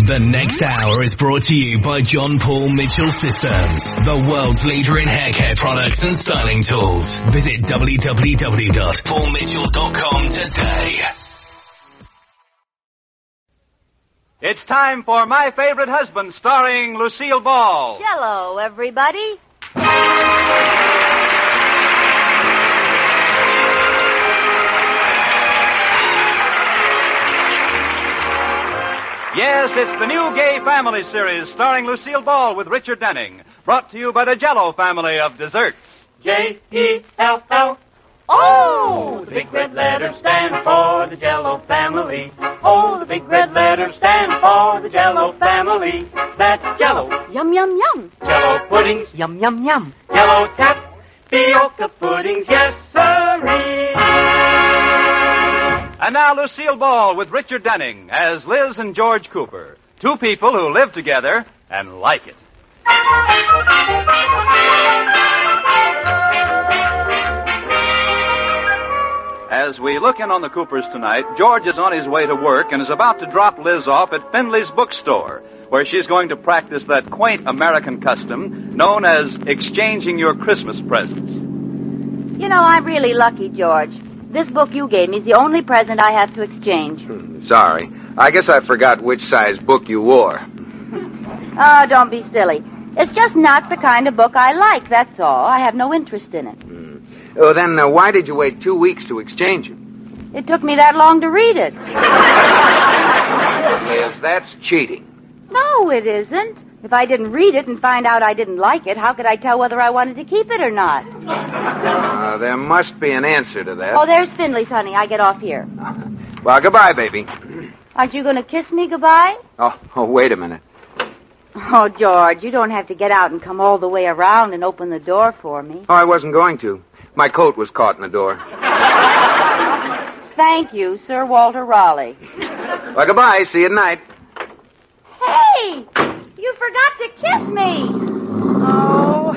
The next hour is brought to you by John Paul Mitchell Systems, the world's leader in hair care products and styling tools. Visit www.paulmitchell.com today. It's time for My Favorite Husband, starring Lucille Ball. Hello, everybody. Yes, it's the new Gay Family series starring Lucille Ball with Richard Denning. Brought to you by the Jell-O family of desserts. J-E-L-L. Oh, the big red letters stand for the Jell-O family. Oh, the big red letters stand for the Jell-O family. That's Jell-O. Yum, yum, yum. Jell-O puddings. Yum, yum, yum. Jell-O tapioca puddings. Yes, sirree. And now Lucille Ball with Richard Denning as Liz and George Cooper. Two people who live together and like it. As we look in on the Coopers tonight, George is on his way to work and is about to drop Liz off at Findley's bookstore, where she's going to practice that quaint American custom known as exchanging your Christmas presents. You know, I'm really lucky, George. This book you gave me is the only present I have to exchange. Sorry. I guess I forgot which size book you wore. Oh, don't be silly. It's just not the kind of book I like, that's all. I have no interest in it. Oh, then why did you wait 2 weeks to exchange it? It took me that long to read it. Liz, that's cheating. No, it isn't. If I didn't read it and find out I didn't like it, how could I tell whether I wanted to keep it or not? There must be an answer to that. Oh, there's Findley's, honey. I get off here. Well, goodbye, baby. Aren't you going to kiss me goodbye? Oh, wait a minute. Oh, George, you don't have to get out and come all the way around and open the door for me. Oh, I wasn't going to. My coat was caught in the door. Thank you, Sir Walter Raleigh. Well, goodbye. See you tonight. Hey! You forgot to kiss me! Oh.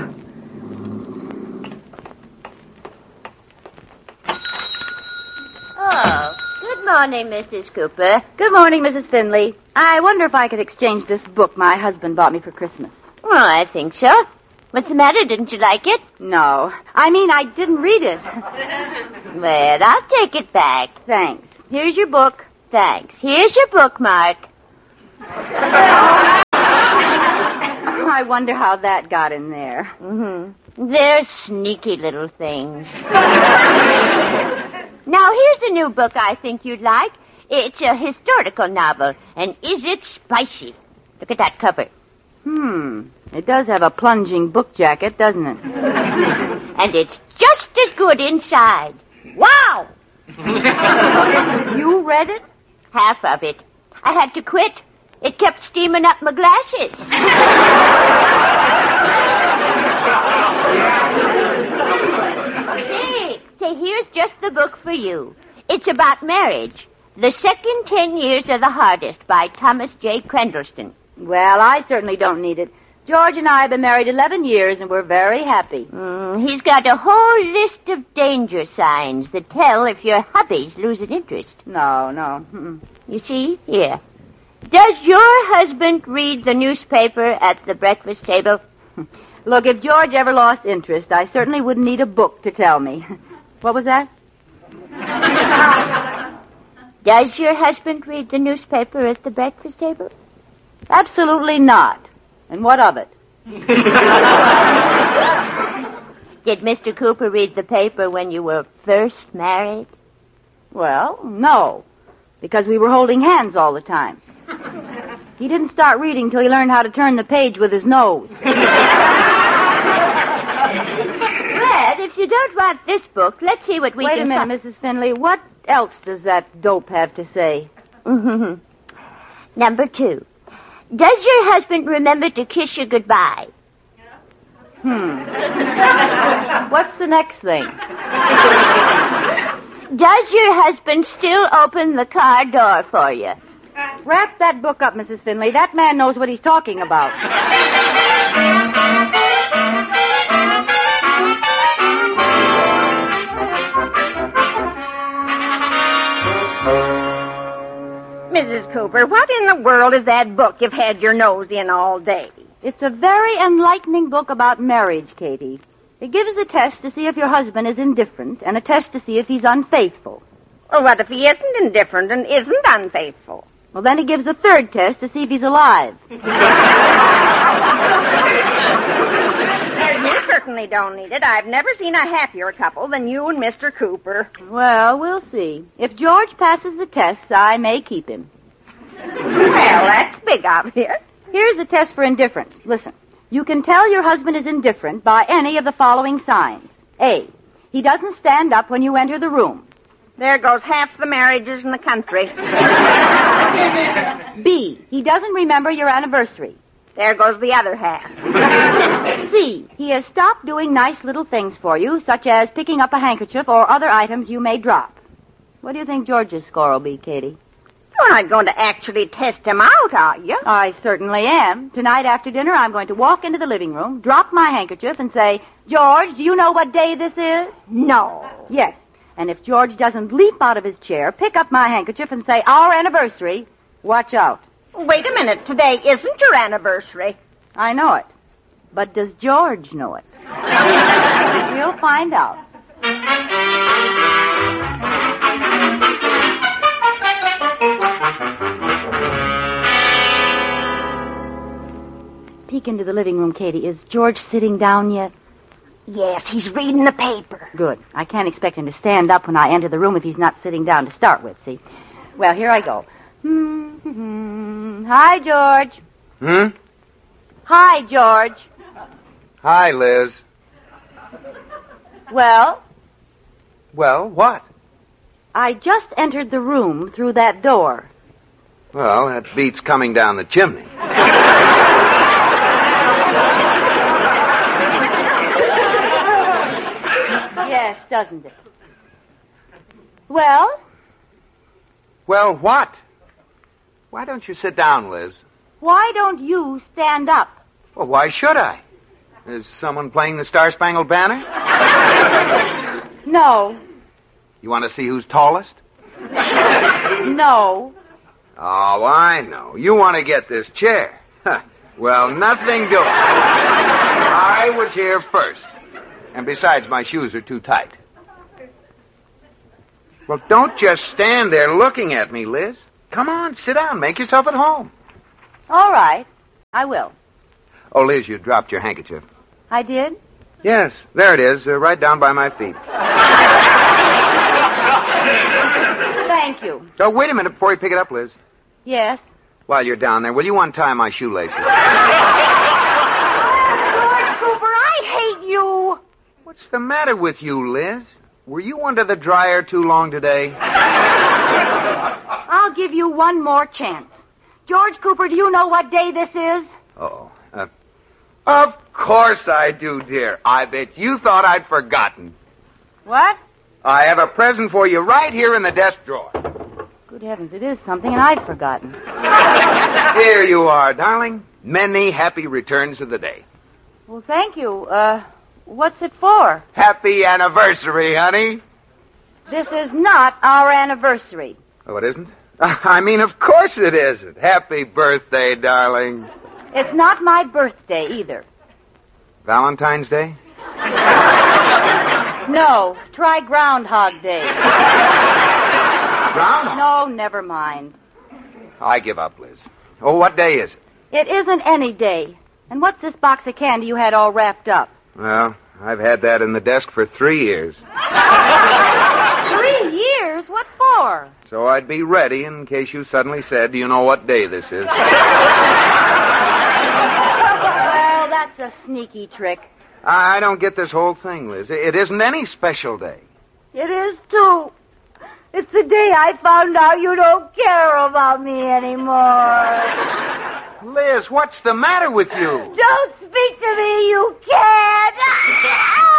Oh, good morning, Mrs. Cooper. Good morning, Mrs. Findley. I wonder if I could exchange this book my husband bought me for Christmas. Oh, I think so. What's the matter? Didn't you like it? No. I mean, I didn't read it. Well, I'll take it back. Thanks. Here's your book. Thanks. Here's your bookmark. I wonder how that got in there. Mm-hmm. They're sneaky little things. Now, here's a new book I think you'd like. It's a historical novel, and is it spicy? Look at that cover. It does have a plunging book jacket, doesn't it? And it's just as good inside. Wow! You read it? Half of it. I had to quit. It kept steaming up my glasses. Say, here's just the book for you. It's about marriage. The Second 10 Years Are the Hardest by Thomas J. Crendelston. Well, I certainly don't need it. George and I have been married 11 years, and we're very happy. He's got a whole list of danger signs that tell if your hubby's losing interest. No. You see? Here. Does your husband read the newspaper at the breakfast table? Look, if George ever lost interest, I certainly wouldn't need a book to tell me. What was that? Does your husband read the newspaper at the breakfast table? Absolutely not. And what of it? Did Mr. Cooper read the paper when you were first married? Well, no, because we were holding hands all the time. He didn't start reading till he learned how to turn the page with his nose. Well, if you don't want this book, let's see what we can... Wait a minute, Mrs. Findley. What else does that dope have to say? Number 2. Does your husband remember to kiss you goodbye? What's the next thing? Does your husband still open the car door for you? Wrap that book up, Mrs. Findley. That man knows what he's talking about. Mrs. Cooper, what in the world is that book you've had your nose in all day? It's a very enlightening book about marriage, Katie. It gives a test to see if your husband is indifferent and a test to see if he's unfaithful. Well, what if he isn't indifferent and isn't unfaithful? Well, then he gives a third test to see if he's alive. You certainly don't need it. I've never seen a happier couple than you and Mr. Cooper. Well, we'll see. If George passes the tests, I may keep him. Well, that's big of you. Here's a test for indifference. Listen. You can tell your husband is indifferent by any of the following signs. A, he doesn't stand up when you enter the room. There goes half the marriages in the country. B, he doesn't remember your anniversary. There goes the other half. C, he has stopped doing nice little things for you, such as picking up a handkerchief or other items you may drop. What do you think George's score will be, Katie? You're not going to actually test him out, are you? I certainly am. Tonight after dinner, I'm going to walk into the living room, drop my handkerchief, and say, George, do you know what day this is? No. Yes. And if George doesn't leap out of his chair, pick up my handkerchief, and say, our anniversary, watch out. Wait a minute. Today isn't your anniversary. I know it. But does George know it? We'll find out. Peek into the living room, Katie. Is George sitting down yet? Yes, he's reading the paper. Good. I can't expect him to stand up when I enter the room if he's not sitting down to start with, see? Well, here I go. Hi, George. Hi, George. Hi, Liz. Well? Well, what? I just entered the room through that door. Well, that beats coming down the chimney. Yes, doesn't it? Well? Well, what? Why don't you sit down, Liz? Why don't you stand up? Well, why should I? Is someone playing the Star-Spangled Banner? No. You want to see who's tallest? No. Oh, I know. You want to get this chair. Well, nothing doing. I was here first. And besides, my shoes are too tight. Well, don't just stand there looking at me, Liz. Come on, sit down. Make yourself at home. All right. I will. Oh, Liz, you dropped your handkerchief. I did? Yes, there it is, right down by my feet. Thank you. Oh, wait a minute before you pick it up, Liz. Yes. While you're down there, will you untie my shoelaces? George Cooper, I hate you. What's the matter with you, Liz? Were you under the dryer too long today? I'll give you one more chance. George Cooper, do you know what day this is? Oh, of course I do, dear. I bet you thought I'd forgotten. What? I have a present for you right here in the desk drawer. Good heavens, it is something, and I'd forgotten. Here you are, darling. Many happy returns of the day. Well, thank you. What's it for? Happy anniversary, honey. This is not our anniversary. Oh, it isn't? I mean, of course it isn't. Happy birthday, darling. It's not my birthday, either. Valentine's Day? No, try Groundhog Day. Groundhog? No, never mind. I give up, Liz. Oh, what day is it? It isn't any day. And what's this box of candy you had all wrapped up? Well, I've had that in the desk for 3 years. 3 years? What for? So I'd be ready in case you suddenly said, do you know what day this is? Well, that's a sneaky trick. I don't get this whole thing, Liz. It isn't any special day. It is, too. It's the day I found out you don't care about me anymore. Liz, what's the matter with you? Don't speak to me, you can't.